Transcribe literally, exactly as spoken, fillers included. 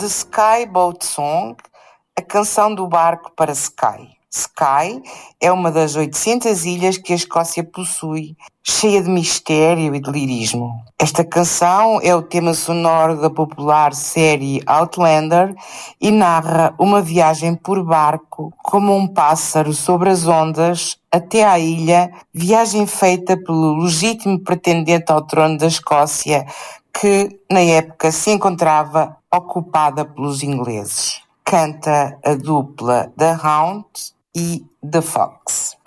The Sky Boat Song, a canção do barco para Skye. Skye é uma das oitocentas ilhas que a Escócia possui, cheia de mistério e de lirismo. Esta canção é o tema sonoro da popular série Outlander e narra uma viagem por barco como um pássaro sobre as ondas até à ilha, viagem feita pelo legítimo pretendente ao trono da Escócia que, na época, se encontrava ocupada pelos ingleses. Canta a dupla The Hound e The Fox.